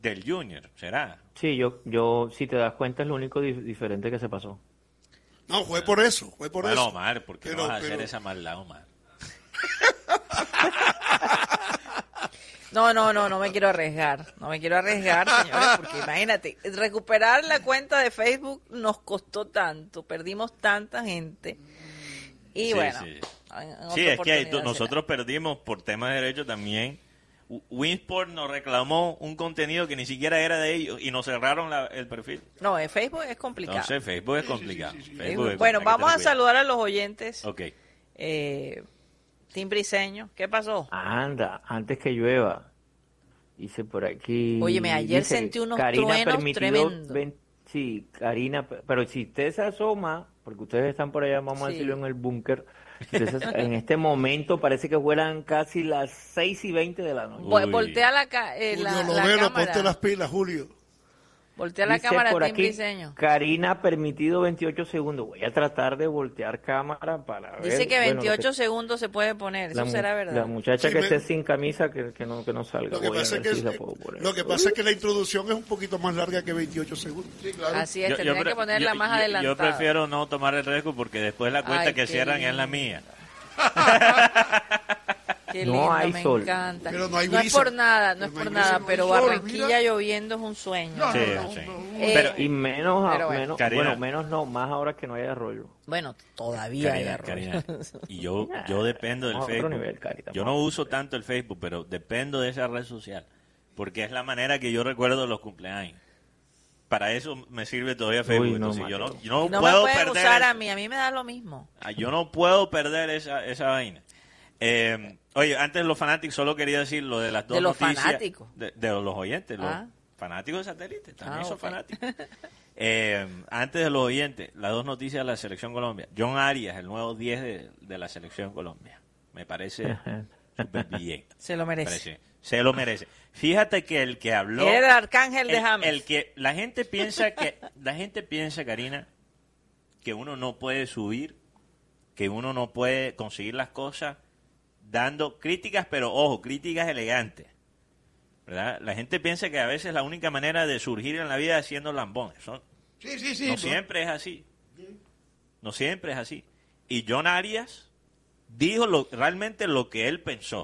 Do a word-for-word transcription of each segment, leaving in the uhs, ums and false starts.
Del Junior, ¿será? Sí, yo, yo, si te das cuenta, es lo único di- diferente que se pasó. No, fue por eso, fue por bueno, eso. Omar, ¿por qué Pero- no vas a pero- hacer esa maldad, Omar? No, no, no, no me quiero arriesgar. No me quiero arriesgar, señores, porque imagínate, recuperar la cuenta de Facebook nos costó tanto, perdimos tanta gente. Y Sí, bueno, sí. en- en Sí, otra es que hay- oportunidad nosotros perdimos por temas de derecho también. W- Winsport nos reclamó un contenido que ni siquiera era de ellos y nos cerraron la- el perfil. será. No, en Facebook es complicado. Entonces Facebook es complicado. Facebook es Facebook- complicado, bueno, hay que vamos a tener cuidado. saludar a los oyentes. Ok. Eh, Tim Briseño, ¿qué pasó? Anda, antes que llueva. Dice por aquí. Óyeme, ayer dice, sentí unos Karina truenos permitido tremendos. ven- sí, Karina, pero si usted se asoma, porque ustedes están por allá, vamos a Sí. decirlo en el búnker, si usted se- en este momento parece que fueran casi las seis y veinte de la noche. Vo- Uy. Voltea la, ca- eh, Julio la, la Lovero, cámara. ponte las pilas, Julio. Voltea la Dice cámara, por Tim aquí, Briseño. Karina permitido veintiocho segundos. Voy a tratar de voltear cámara para ver. Dice que bueno, lo veintiocho segundos se puede poner, la eso mu- será La verdad. muchacha Sí, que me- esté sin camisa, que, que no que no salga. Lo que, Voy a pasa es ver que, si la puedo poner. lo que pasa es que la introducción es un poquito más larga que veintiocho segundos. Sí, claro. Así es, Yo- tendría yo pre- que ponerla yo- más yo- adelantada. Yo prefiero no tomar el riesgo porque después la cuenta Ay, que qué cierran es la lindo. mía. Qué No lindo, hay me sol. encanta. Pero no hay es brisa. por nada, no es Pero no por hay brisa, nada, no hay pero sol, Barranquilla mira. lloviendo es un sueño. No, Sí, no, no, sí. no. Eh, Pero- Y menos, a- Pero bueno. menos Karina. bueno, menos no, más ahora que no hay arroyo. Bueno, todavía hay Karina, arroz. Karina, y yo, yo dependo del A otro Facebook. nivel, Cari, Yo no uso tanto el Facebook, pero dependo de esa red social. Porque es la manera que yo recuerdo los cumpleaños. Para eso me sirve todavía Facebook. Uy, no, Entonces, yo no, Mateo. yo no Y no me puedo pueden perder usar esa- a mí, a mí me da lo mismo. Ah, yo no puedo perder esa, esa vaina. Eh, oye, antes de los fanáticos, solo quería decir lo de las dos De los noticias. fanáticos. De, de los oyentes, los Ah. fanáticos de satélite, también Ah, son ok. fanáticos. Eh, antes de los oyentes, las dos noticias de la Selección Colombia. John Arias, el nuevo diez de, de la Selección Colombia. Me parece súper bien. Se lo Me merece. parece. Se lo merece. Fíjate que el que habló... Era el arcángel de el, James. el que la gente piensa que la gente piensa, Karina, que uno no puede subir, que uno no puede conseguir las cosas dando críticas, pero ojo, críticas elegantes. ¿Verdad? La gente piensa que a veces la única manera de surgir en la vida es siendo lambones. Son- Sí, sí, sí. no no. siempre es así. No siempre es así. Y John Arias dijo lo, realmente lo que él pensó.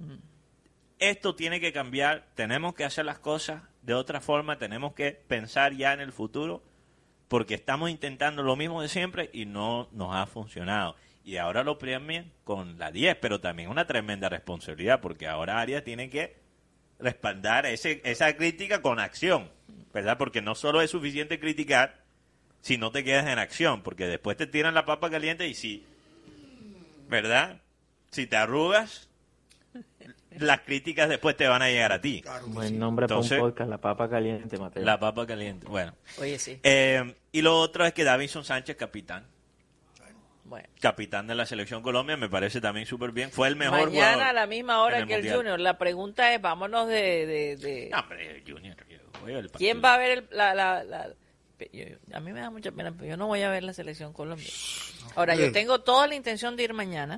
Esto tiene que cambiar, tenemos que hacer las cosas de otra forma, tenemos que pensar ya en el futuro, porque estamos intentando lo mismo de siempre y no nos ha funcionado. Y ahora lo premian con la diez, pero también una tremenda responsabilidad, porque ahora Arias tiene que respaldar ese, esa crítica con acción, ¿verdad? Porque no solo es suficiente criticar si no te quedas en acción, porque después te tiran la papa caliente y si, ¿verdad? Si te arrugas, las críticas después te van a llegar a ti. Claro que Buen sí. nombre Entonces- para un podcast, La Papa Caliente, Mateo. La papa caliente, bueno. Oye, sí. Eh, y lo otro es que Davinson Sánchez, capitán. Bueno. Capitán de la Selección Colombia, me parece también súper bien. Fue el mejor Mañana jugador a la misma hora en que el Mundial. Junior. La pregunta es, vámonos de... de, de- No, hombre, Junior. yo voy a ver el ¿Quién partido. va a ver el- la... la, la- yo- yo- a mí me da mucha pena, pero yo no voy a ver la selección Colombia. Ahora, yo tengo toda la intención de ir mañana.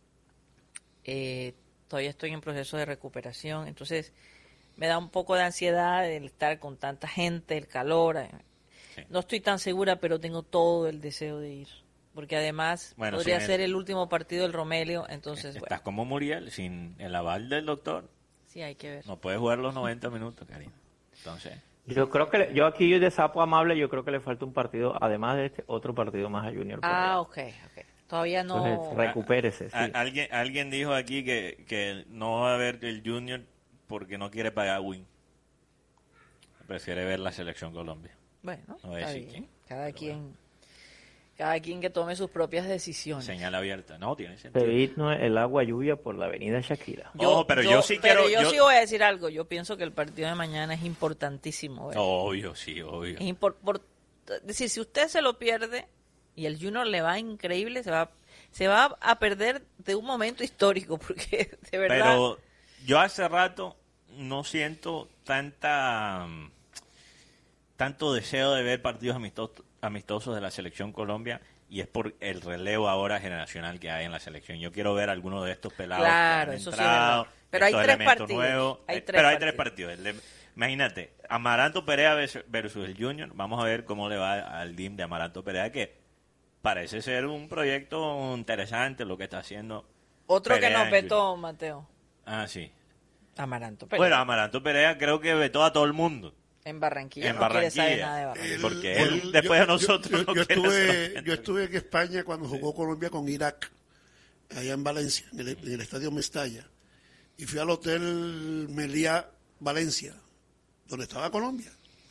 Eh, todavía estoy en proceso de recuperación, entonces me da un poco de ansiedad el estar con tanta gente, el calor. eh. Sí. No estoy tan segura, pero tengo todo el deseo de ir. Porque además Bueno, podría sí, ser el último partido del Romelio, entonces, Estás bueno, como Muriel, sin el aval del doctor. sí hay que ver. No puedes jugar los noventa minutos, Karina. Entonces, Yo creo que, le- yo aquí yo de sapo amable, yo creo que le falta un partido, además de este, otro partido más a Junior. Ah, ok, ok. Todavía no... Entonces, recupérese, sí. a- alguien, alguien dijo aquí que, que no va a ver el Junior porque no quiere pagar Win. Prefiere ver la Selección Colombia. Bueno, No voy a está decir bien. quién, Cada pero quien, cada quien que tome sus propias decisiones. Señal abierta. No, tiene sentido. Pedirnos el agua lluvia por la avenida Shakira. Ojo, pero yo sí pero quiero- yo, yo- sí voy a decir algo. Yo pienso que el partido de mañana es importantísimo. ¿verdad? Obvio, sí, obvio. Es impor- por- es decir, si usted se lo pierde y el Junior le va increíble, se va, se va a perder de un momento histórico, porque de verdad... Pero yo hace rato no siento tanta mm, tanto deseo de ver partidos amistosos, amistosos de la Selección Colombia, y es por el relevo ahora generacional que hay en la selección. Yo quiero ver algunos de estos pelados Claro, que han eso sí es entrado, verdad. Pero hay estos tres elementos partidos, nuevos. hay Eh, tres pero hay tres partidos. partidos. El de- Imagínate, Amaranto Perea versus el Junior. Vamos a ver cómo le va al D I M de Amaranto Perea, que parece ser un proyecto interesante lo que está haciendo. Otro Perea que nos en vetó, Junior. Mateo. Ah, sí. Amaranto Perea. Bueno, Amaranto Perea creo que vetó a todo el mundo. En Barranquilla En no quiere saber Barranquilla. nada de Barranquilla. Él- Porque él- él, después de nosotros, Yo, yo- no yo quiere estuve, saber. yo estuve en España cuando jugó Colombia con Irak, allá en Valencia, en el, en el estadio Mestalla. Y fui al hotel Meliá, Valencia, donde estaba Colombia.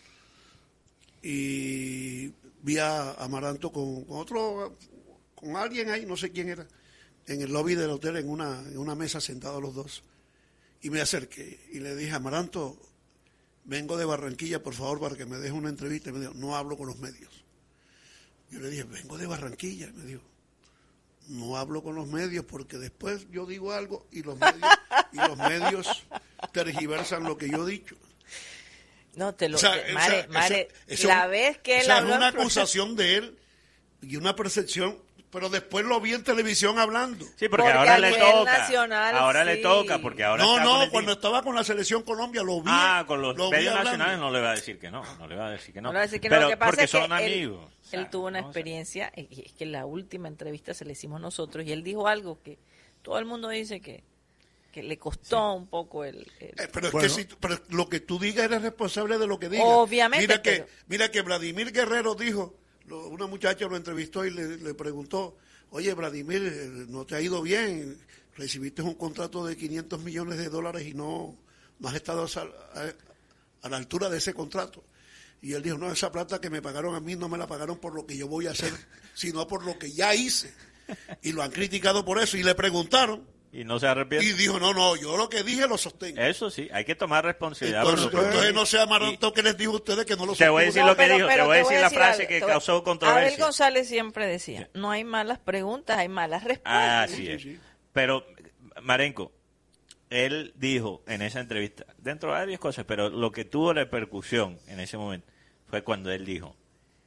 Y vi a Amaranto con, con otro, con alguien ahí, no sé quién era, en el lobby del hotel, en una, en una mesa sentados los dos. Y me acerqué y le dije, Amaranto, vengo de Barranquilla, por favor, para que me deje una entrevista. Y me dijo, no hablo con los medios. Yo le dije, vengo de Barranquilla. Y me dijo, no hablo con los medios porque después yo digo algo y los medios, y los medios tergiversan lo que yo he dicho. No, te lo... O sea, te- o Mare, sea, Mare, eso- la eso- vez que o él sea, habló... es una en pro- acusación de él y una percepción, pero después lo vi en televisión hablando. Sí, porque, Porque ahora a le nivel toca. nacional, ahora sí. le toca, porque ahora No, está con no, el cuando team. estaba con la selección Colombia lo vi. Ah, con los lo vi medios hablando. nacionales no le va a decir que no. No le va a decir que no. No le voy a decir que no, Pero lo que pasa porque es que son él, amigos. O sea, él tuvo una no sé. experiencia, y es que la última entrevista se le hicimos nosotros, y él dijo algo que todo el mundo dice que, que le costó un poco el... el- Eh, pero es Bueno. que si, pero lo que tú digas eres responsable de lo que digas. Obviamente, Mira que, pero- mira que Vladimir Guerrero dijo, lo- una muchacha lo entrevistó y le, le preguntó, oye Vladimir, eh, no te ha ido bien, recibiste un contrato de quinientos millones de dólares y no, no has estado a, sal- a- a la altura de ese contrato. Y él dijo, no, esa plata que me pagaron a mí no me la pagaron por lo que yo voy a hacer, sino por lo que ya hice. Y lo han criticado por eso. Y le preguntaron, Y no se arrepiente. y dijo, no, no, yo lo que dije lo sostengo. Eso sí, hay que tomar responsabilidad. Entonces, por lo que- entonces no sea Amaranto que les digo a ustedes que no lo Te voy a decir sostengo. lo que dijo, te voy a decir la frase algo, que te voy- causó Abel controversia. González siempre decía, no hay malas preguntas, hay malas respuestas. Ah, así Sí, es. sí. Pero, Marenco, él dijo en esa entrevista, dentro de varias cosas, pero lo que tuvo repercusión en ese momento fue cuando él dijo,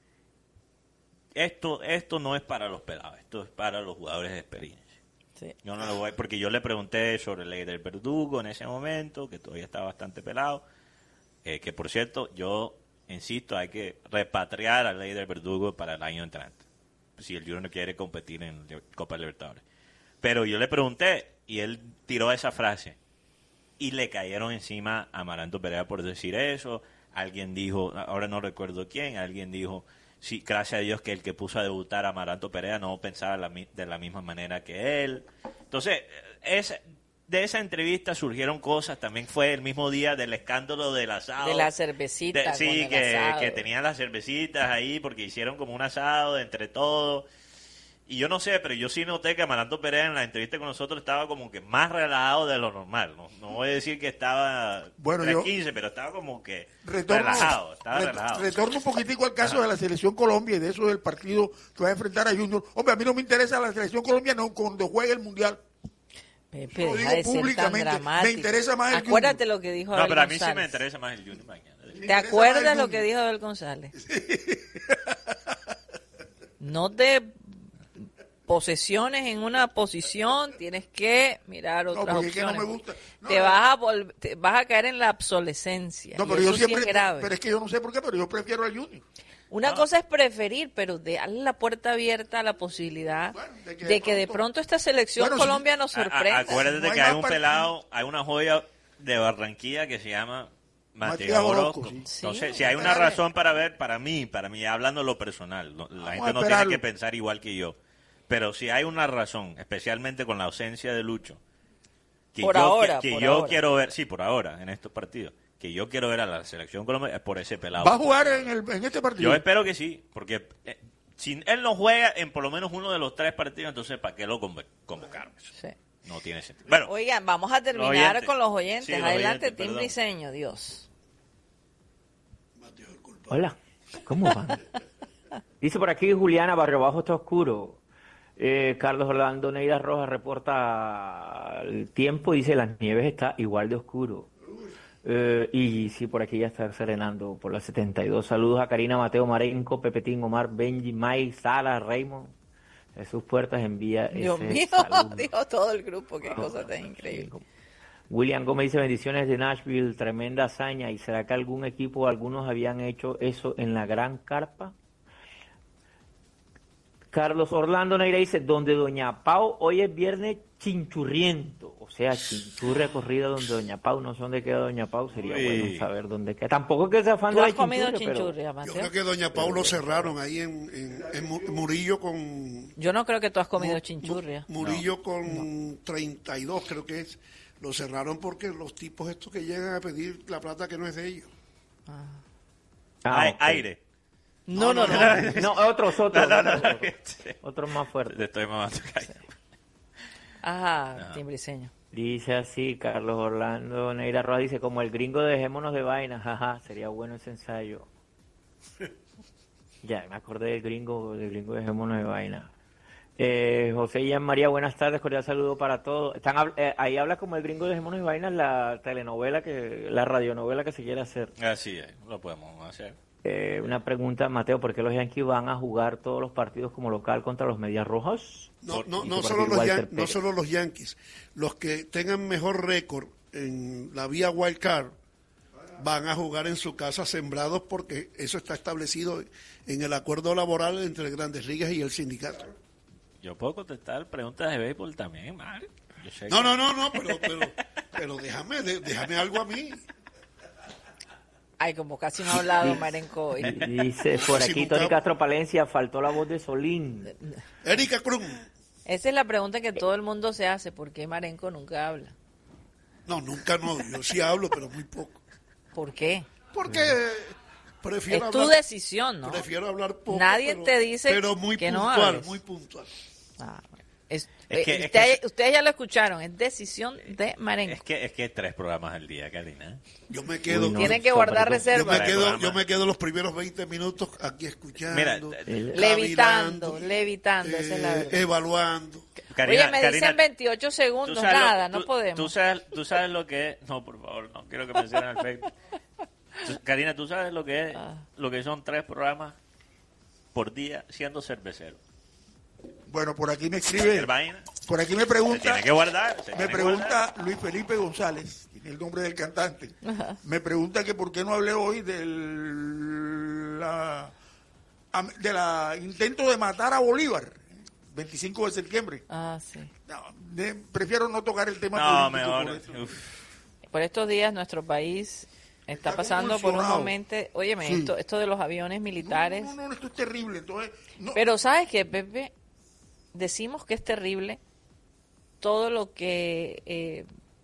esto, esto no es para los pelados, esto es para los jugadores de experiencia. Sí. Yo no lo voy, porque yo le pregunté sobre el ley del verdugo en ese momento, que todavía está bastante pelado, eh, que por cierto, yo insisto, hay que repatriar a la ley del verdugo para el año entrante, si el Junior quiere competir en Copa Libertadores. Pero yo le pregunté y él tiró esa frase y le cayeron encima a Amaranto Perea por decir eso. Alguien dijo, ahora no recuerdo quién, alguien dijo, sí, gracias a Dios que el que puso a debutar a Amaranto Perea no pensaba la mi- de la misma manera que él. Entonces, es, de esa entrevista surgieron cosas, también fue el mismo día del escándalo del asado. De la cervecita. De- con sí, el que, asado. que tenían las cervecitas ahí porque hicieron como un asado de entre todos. Y yo no sé, pero yo sí noté que Amaranto Perea en la entrevista con nosotros estaba como que más relajado de lo normal. No, no voy a decir que estaba Bueno, tres yo- quince, pero estaba como que Retorno, relajado. Estaba re- relajado. retorno un poquitico al caso de la selección Colombia y de eso del partido que va a enfrentar a Junior. Hombre, a mí no me interesa la selección colombiana cuando juegue el Mundial. Pepe, Lo deja digo de ser tan públicamente, me dramático. interesa más el Acuérdate Junior. lo que dijo No, Abel pero a mí sí González. me interesa más el Junior mañana. Me ¿Te interesa acuerdas más el lo que Junior. dijo Abel González? No te posesiones en una posición, tienes que mirar No, otras porque es que no opciones. me gusta. No, te, no. vas a vol- te vas a caer en la obsolescencia. No, y pero yo eso sí siempre. es grave. Pero es que yo no sé por qué, pero yo prefiero al Junior. Una cosa es preferir, pero darle la puerta abierta a la posibilidad Bueno, de, de que que de de pronto- pronto esta selección Bueno, sí. Colombia nos A- a- sorprenda. acuérdate No hay que hay más un partido. pelado, hay una joya de Barranquilla que se llama Matías Matías Orozco. Orozco, sí. Entonces, Sí, si hay una esperarle. razón para ver, para mí, para mí, hablando lo personal, no- la Vamos gente a no esperarlo. tiene que pensar igual que yo. Pero si hay una razón, especialmente con la ausencia de Lucho, que Por yo, ahora, que, que por yo ahora. quiero ver, sí, por ahora, en estos partidos, que yo quiero ver a la selección colombiana es por ese pelado. Va a jugar en, el, en este partido. Yo espero que sí, porque eh, si él no juega en por lo menos uno de los tres partidos, entonces ¿para qué lo convo- convocaron? Sí. No tiene sentido. Bueno, Oigan, vamos a terminar oyentes. con los oyentes. Sí, los Adelante, oyentes, Tim perdón. Briseño, Dios. Hola, ¿cómo van? Dice por aquí Juliana, Barrio Bajo está oscuro. Eh, Carlos Orlando Neida Rojas reporta el tiempo, dice las nieves está igual de oscuro. Eh, y sí, por aquí ya está serenando por las setenta y dos. Saludos a Karina, Mateo, Marenco, Pepetín, Omar, Benji, May, Sara, Raymond. Jesús Puertas envía Dios ese mío, saludo. dijo todo el grupo, qué cosa tan increíble. William Gómez dice bendiciones de Nashville, tremenda hazaña. ¿Y será que algún equipo o algunos habían hecho eso en la Gran Carpa? Carlos Orlando Neira dice, donde Doña Pau hoy es viernes chinchurriento, o sea, chinchurria corrida donde Doña Pau, no sé dónde queda Doña Pau, sería Uy. bueno saber dónde queda. Tampoco es que sea fan ¿Tú de la has comido chinchurria, pero- chinchurria, Yo Mateo? creo que Doña Pau lo cerraron ahí en, en, en Mu- Murillo con... Yo no creo que tú has comido Mu- chinchurria. Mu- Murillo con treinta y dos, creo que es. Lo cerraron porque los tipos estos que llegan a pedir la plata que no es de ellos. Ah, Ai- ok. Aire. No, no, no. No, otros, otros, No, no, otros, no. otros, otros más Te fuertes. estoy mamando gallo. Ajá, timbriseño. Dice así, Carlos Orlando Neira Roa dice, como el gringo dejémonos de vainas, jaja, sería bueno ese ensayo. Ya, me acordé del gringo, del gringo dejémonos de vainas. Eh, José y Jean María, buenas tardes, cordial saludo para todos. Están, hab- eh, ahí habla como el gringo dejémonos de vainas, la telenovela, que la radionovela que se quiere hacer. Así es, lo podemos hacer. Eh, una pregunta, Mateo, ¿por qué los Yankees van a jugar todos los partidos como local contra los Medias Rojas? No, no, Dice no, por solo aquí los Walter Yan- no Pérez. solo los Yankees. Los que tengan mejor récord en la vía wild card van a jugar en su casa sembrados porque eso está establecido en el acuerdo laboral entre Grandes Ligas y el sindicato. Yo puedo contestar preguntas de béisbol también, Mario. Yo sé No, que- no, no, no, pero, pero, pero déjame, de- déjame algo a mí. Ay, como casi no ha hablado Marenco hoy. Dice por Si aquí nunca- Tony Castro Palencia, faltó la voz de Solín. Erika Krum. Esa es la pregunta que todo el mundo se hace. ¿Por qué Marenco nunca habla? No, nunca no. Yo sí hablo, pero muy poco. ¿Por qué? Porque prefiero Es tu hablar, decisión, ¿no? prefiero hablar poco. Nadie pero- te dice pero muy que no puntual, hables. muy puntual. Ah, bueno. Es- Es que- eh, es usted- que- ustedes ya lo escucharon. Es decisión de Marenco. Es que es que tres programas al día, Karina. Yo me quedo, Uy, no, Tienen que sobre guardar todo- yo reserva. me quedo, programa. yo me quedo los primeros veinte minutos aquí escuchando, Mira, el- Levitando, cavilando, levitando, esa es la eh, verdad. evaluando. Karina, Oye, me Karina, dicen veintiocho tú segundos, sabes lo- nada, tú- no podemos. Tú sabes, tú sabes lo que es. No, por favor, no quiero que me mencionen el Facebook. Tú- Karina, tú sabes lo que es, Ah. lo que son tres programas por día siendo cervecero. Bueno, por aquí me escribe, El vaina por aquí me se pregunta, tiene que guardar. se me tiene que guardar. pregunta Luis Felipe González, tiene el nombre del cantante, me pregunta que por qué no hablé hoy del la, am- de la intento de matar a Bolívar, veinticinco de septiembre. Ah, sí. No, de- prefiero no tocar el tema No, político mejor. por eso. Uf. Por estos días nuestro país está, Está pasando por un convulsionado. momento, óyeme, Sí. esto, esto de los aviones militares. No, no, no, esto es terrible. Entonces, no, Pero ¿sabes qué, Pepe? Decimos que es terrible todo lo que eh,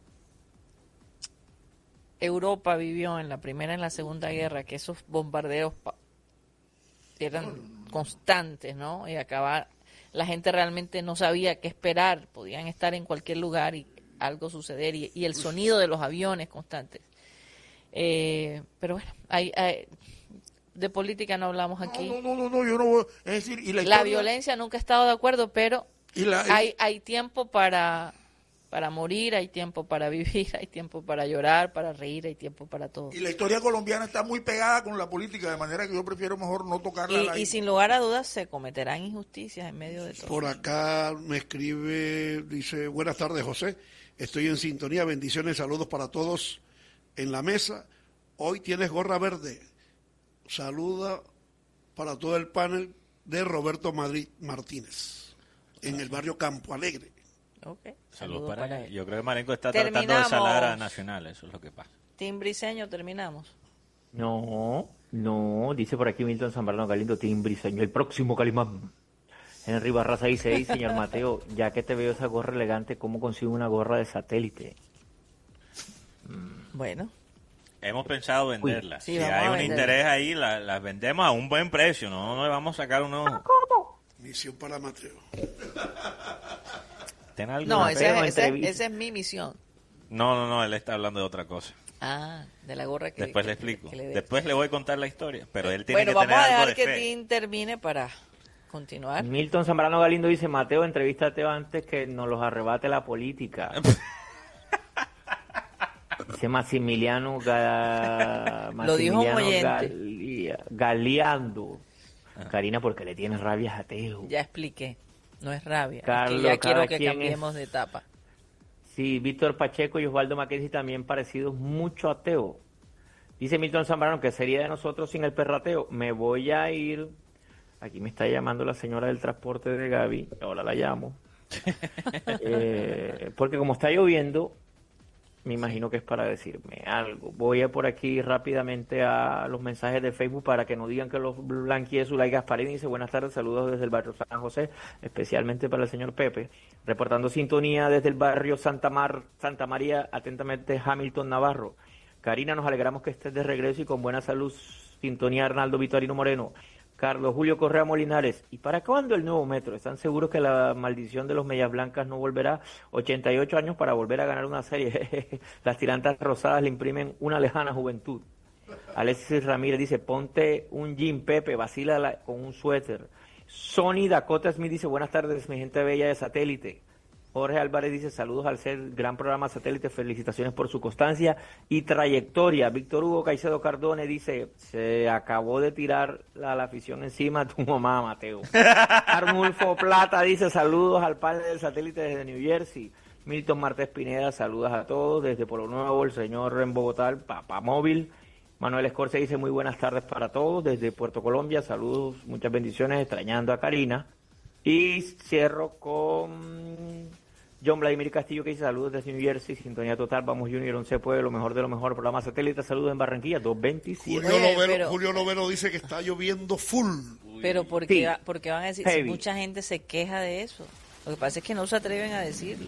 Europa vivió en la Primera y en la Segunda Guerra, que esos bombardeos pa- eran constantes, ¿no? Y acabar, la gente realmente no sabía qué esperar, podían estar en cualquier lugar y algo suceder, y, y el sonido de los aviones constantes. Eh, pero bueno, hay, hay- de política no hablamos aquí. no, no, no, no, yo no voy. Es decir, y la, La historia- violencia nunca he estado de acuerdo, pero y la- hay, hay tiempo para, para morir, hay tiempo para vivir, hay tiempo para llorar, para reír, hay tiempo para todo. Y la historia colombiana está muy pegada con la política, de manera que yo prefiero mejor no tocarla. Y, al y aire. sin lugar a dudas se cometerán injusticias en medio de todo. Por acá me escribe, dice, buenas tardes José, estoy en sintonía, bendiciones, saludos para todos en la mesa. Hoy tienes gorra verde. Saluda para todo el panel de Roberto Madrid Martínez, en el barrio Campo Alegre. Ok, Saludos saludos para, para él. él. Yo creo que Marenco está tratando de Terminamos. salar a Nacional, eso es lo que pasa. Timbriseño, terminamos. No, no, dice por aquí Milton Zambrano Galindo, Timbriseño, el próximo Calimán. Henry Barraza dice, "Hey, señor Mateo, ya que te veo esa gorra elegante, ¿cómo consigo una gorra de satélite?" Bueno, Hemos pensado venderla. Sí, si vamos hay a un venderla. interés ahí, la- las vendemos a un buen precio. No nos vamos a sacar unos... Misión para Mateo. ¿Ten algo? no, Mateo, esa es, esa es- entrevista. esa es mi misión. no, no, no, él está hablando de otra cosa. Ah, de la gorra que Después que- le explico. que le dé. Después le voy a contar la historia, pero él tiene Bueno, que vamos tener a algo dejar de que fe. Tim termine para continuar. Milton Zambrano Galindo dice, Mateo, entrevístate antes que nos los arrebate la política. Dice Maximiliano, Ga... Lo dijo un Maximiliano oyente. Galia- Galeando. Karina, porque le tienes rabia a Teo. Ya expliqué, no es rabia, es Carlos, que ya quiero cada que quien cambiemos de etapa. Sí, Víctor Pacheco y Osvaldo Mackenzie también parecidos mucho a Teo. Dice Milton Zambrano que sería de nosotros sin el perrateo. Me voy a ir. Aquí me está llamando la señora del transporte de Gaby. Ahora la llamo. eh, porque como está lloviendo, me imagino que es para decirme algo. Voy a por aquí rápidamente a los mensajes de Facebook para que no digan que los blanqueé. Zulay Gasparín dice, buenas tardes, saludos desde el barrio San José, especialmente para el señor Pepe. Reportando sintonía desde el barrio Santa Mar, Santa María, atentamente Hamilton Navarro. Karina, nos alegramos que estés de regreso y con buena salud. Sintonía Arnaldo Vitorino Moreno. Carlos Julio Correa Molinares. ¿Y para cuándo el nuevo metro? ¿Están seguros que la maldición de los Medias Blancas no volverá? ochenta y ocho años para volver a ganar una serie. Las tirantas rosadas le imprimen una lejana juventud. Alexis Ramírez dice, ponte un jean, Pepe, vacila la, con un suéter. Sony Dakota Smith dice, buenas tardes, mi gente bella de Satélite. Jorge Álvarez dice, saludos al ser gran programa Satélite, felicitaciones por su constancia y trayectoria. Víctor Hugo Caicedo Cardone dice, se acabó de tirar la, la afición encima a tu mamá, Mateo. Arnulfo Plata dice, saludos al panel del Satélite desde New Jersey. Milton Martés Pineda, saludos a todos desde Polo Nuevo, el señor en Bogotá, el Papá Móvil. Manuel Escorce dice, muy buenas tardes para todos desde Puerto Colombia, saludos, muchas bendiciones, extrañando a Karina. Y cierro con John Vladimir Castillo que dice saludos desde New Jersey, sintonía total, vamos Junior, once pueblo, lo mejor de lo mejor, programa Satélite, saludos en Barranquilla, doscientos veintisiete. Julio, Oye, Lovero, pero- Julio Lovero dice que está lloviendo full. Pero ¿por Sí. qué, va- por qué van a decir? Heavy. Si mucha gente se queja de eso. Lo que pasa es que no se atreven a decirlo.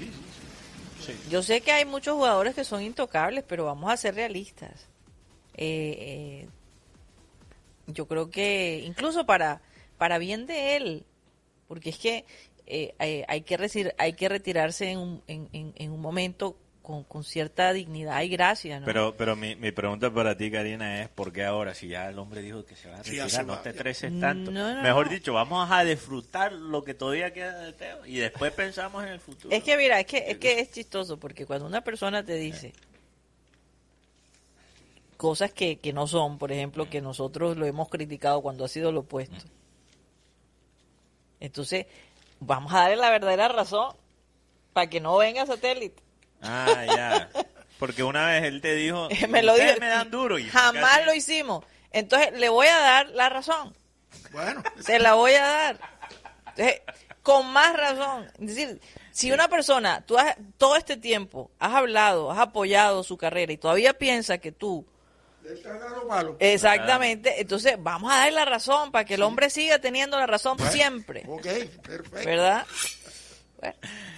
Yo sé que hay muchos jugadores que son intocables, pero vamos a ser realistas. Eh, eh, yo creo que incluso para, para bien de él, porque es que eh, hay, hay que resir- hay que retirarse en un, en, en- en un momento con, con cierta dignidad y gracia, ¿no? Pero, pero mi, mi pregunta para ti, Karina, es ¿por qué ahora? Si ya el hombre dijo que se va a Sí, ya retirar, se no va, te ya. estreses tanto. No, no, Mejor no. dicho, vamos a disfrutar lo que todavía queda de Teo y después pensamos en el futuro. Es que mira, es que es que es chistoso porque cuando una persona te dice cosas que, que no son, por ejemplo, que nosotros lo hemos criticado cuando ha sido lo opuesto. Entonces, vamos a darle la verdadera razón para que no venga Satélite. Ah, ya. Porque una vez él te dijo, Me lo "Ustedes dijo. me dan duro. Y Jamás casi- lo hicimos. Entonces, le voy a dar la razón. Bueno, Se la voy a dar. Entonces, con más razón. Es decir, si una persona, tú has, todo este tiempo has hablado, has apoyado su carrera y todavía piensa que tú, está claro malo. exactamente, entonces vamos a darle la razón para que el hombre siga teniendo la razón Bueno, siempre. Ok, perfecto. ¿Verdad? Bueno,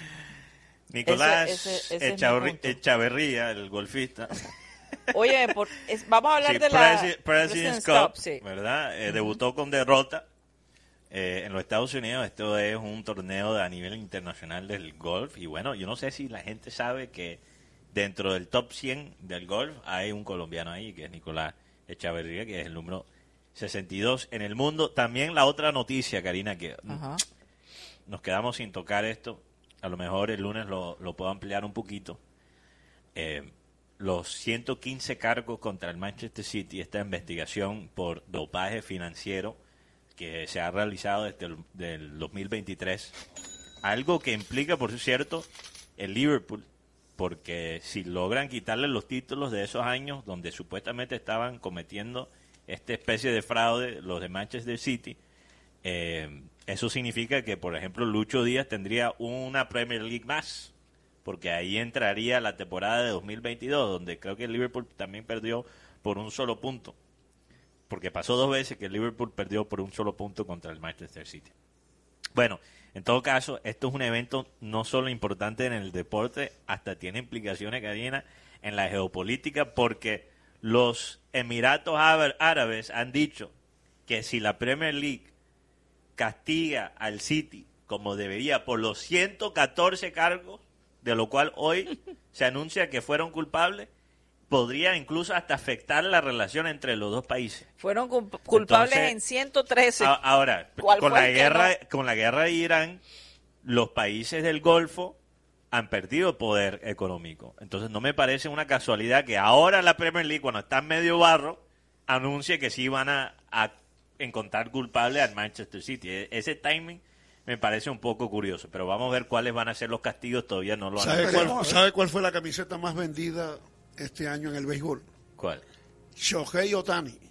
Nicolás Ese- ese- ese es mi Echavarri- punto. Echaverría, el golfista. oye, por- es- vamos a hablar Sí, de la Presi- President's Cup, Cup, sí. ¿verdad? Eh, debutó con derrota eh, en los Estados Unidos. Esto es un torneo a nivel internacional del golf. Y bueno, yo no sé si la gente sabe que dentro del top cien del golf hay un colombiano ahí, que es Nicolás Echaverría, que es el número sesenta y dos en el mundo. También la otra noticia, Karina, que mm, Ajá. nos quedamos sin tocar esto. A lo mejor el lunes lo, lo puedo ampliar un poquito. Eh, los ciento quince cargos contra el Manchester City, esta investigación por dopaje financiero que se ha realizado desde el del dos mil veintitrés. Algo que implica, por cierto, el Liverpool, porque si logran quitarle los títulos de esos años donde supuestamente estaban cometiendo esta especie de fraude, los de Manchester City, eh, eso significa que, por ejemplo, Lucho Díaz tendría una Premier League más, porque ahí entraría la temporada de dos mil veintidós, donde creo que el Liverpool también perdió por un solo punto, porque pasó dos veces que el Liverpool perdió por un solo punto contra el Manchester City. Bueno, en todo caso, esto es un evento no solo importante en el deporte, hasta tiene implicaciones, Karina, en la geopolítica, porque los Emiratos Ára- Árabes han dicho que si la Premier League castiga al City como debería por los ciento catorce cargos, de lo cual hoy se anuncia que fueron culpables, podría incluso hasta afectar la relación entre los dos países. Fueron culp- culpables Entonces, en ciento trece. A- Ahora, ¿Cuál con fue la el que guerra, no? con la guerra de Irán, los países del Golfo han perdido poder económico. Entonces no me parece una casualidad que ahora la Premier League, cuando está en medio barro, anuncie que sí van a, a encontrar culpable al Manchester City. E- Ese timing me parece un poco curioso. Pero vamos a ver cuáles van a ser los castigos, todavía no lo han ¿Sabe anunciado. cuál, ¿Sabe cuál fue la camiseta más vendida este año en el béisbol? ¿Cuál? Shohei Ohtani.